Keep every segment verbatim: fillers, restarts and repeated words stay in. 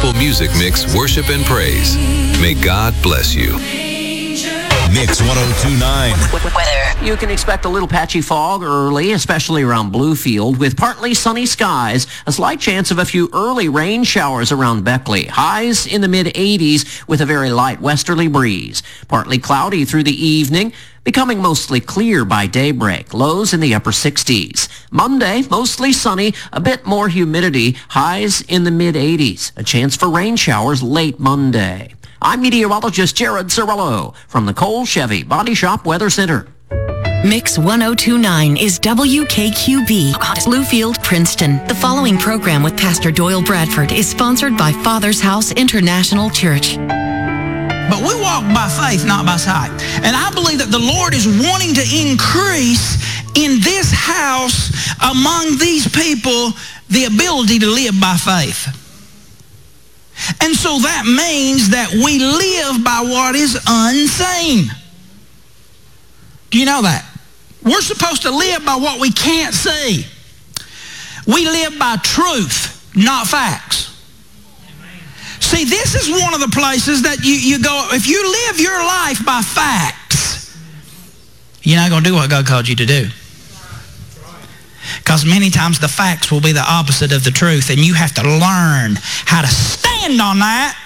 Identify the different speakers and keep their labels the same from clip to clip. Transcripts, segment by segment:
Speaker 1: gospel music mix, worship and praise. May God bless you.
Speaker 2: Mix one oh two point nine.
Speaker 3: Weather. You can expect a little patchy fog early, especially around Bluefield, with partly sunny skies. A slight chance of a few early rain showers around Beckley. Highs in the mid eighties with a very light westerly breeze. Partly cloudy through the evening, becoming mostly clear by daybreak. Lows in the upper sixties. Monday, mostly sunny, a bit more humidity. Highs in the mid eighties. A chance for rain showers late Monday. I'm meteorologist Jared Cirillo from the Cole Chevy Body Shop Weather Center.
Speaker 4: Mix one oh two point nine is W K Q B, Bluefield, Princeton. The following program with Pastor Doyle Bradford is sponsored by Father's House International Church.
Speaker 5: But we walk by faith, not by sight. And I believe that the Lord is wanting to increase in this house, among these people, the ability to live by faith. And so that means that we live by what is unseen. Do you know that? We're supposed to live by what we can't see. We live by truth, not facts. See, this is one of the places that you, you go, if you live your life by facts, you're not going to do what God called you to do. Because many times the facts will be the opposite of the truth, and you have to learn how to stand on that.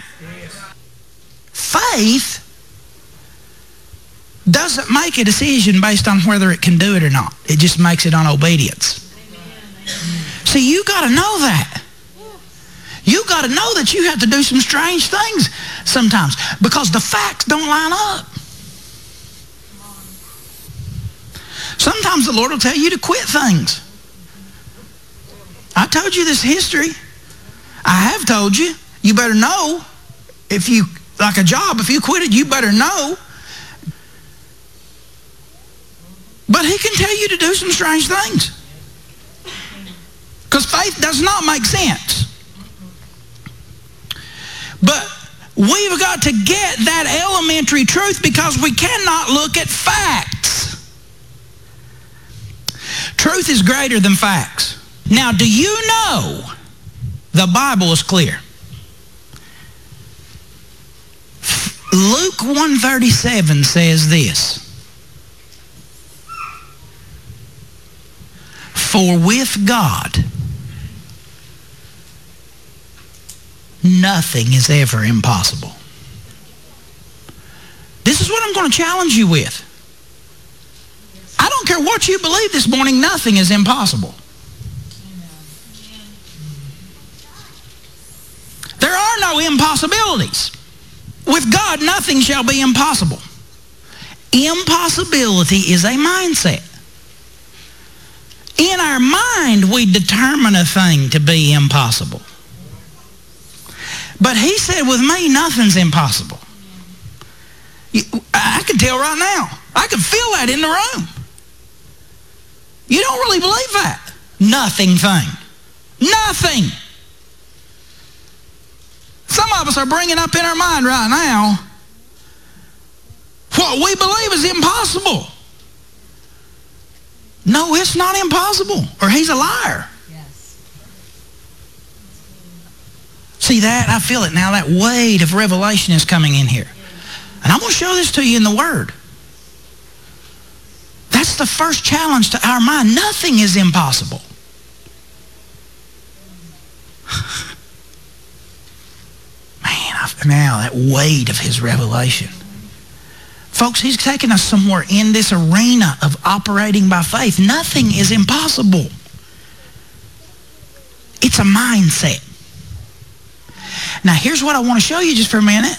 Speaker 5: Faith doesn't make a decision based on whether it can do it or not. It just makes it on obedience. See, you got to know that. You got to know that you have to do some strange things sometimes because the facts don't line up. Sometimes the Lord will tell you to quit things. I told you this history. I have told you. You better know. If you, like a job, if you quit it, you better know. But he can tell you to do some strange things. Because faith does not make sense. But we've got to get that elementary truth because we cannot look at facts. Truth is greater than facts. Now, do you know the Bible is clear? Luke one thirty-seven says this. For with God, nothing is ever impossible. This is what I'm going to challenge you with. I don't care what you believe this morning, nothing is impossible. There are no impossibilities. With God, nothing shall be impossible. Impossibility is a mindset. In our mind, we determine a thing to be impossible. But he said, with me, nothing's impossible. I can tell right now. I can feel that in the room. You don't really believe that. Nothing thing. Nothing. Some of us are bringing up in our mind right now what we believe is impossible. No, it's not impossible, or he's a liar. Yes. See that? I feel it now. That weight of revelation is coming in here. And I'm going to show this to you in the Word. That's the first challenge to our mind. Nothing is impossible. Man, I've, now that weight of his revelation. Folks, he's taking us somewhere in this arena of operating by faith. Nothing is impossible. It's a mindset. Now, here's what I want to show you just for a minute.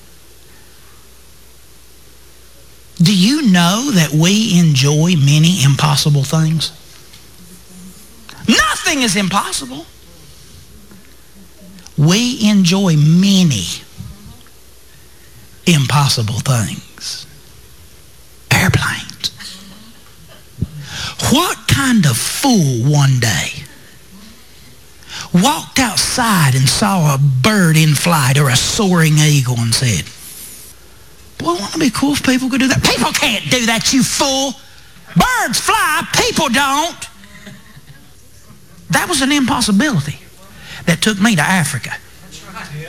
Speaker 5: Do you know that we enjoy many impossible things? Nothing is impossible. We enjoy many impossible things. Airplanes. What kind of fool one day walked outside and saw a bird in flight or a soaring eagle and said, boy, wouldn't it be cool if people could do that? People can't do that, you fool. Birds fly, people don't. That was an impossibility that took me to Africa.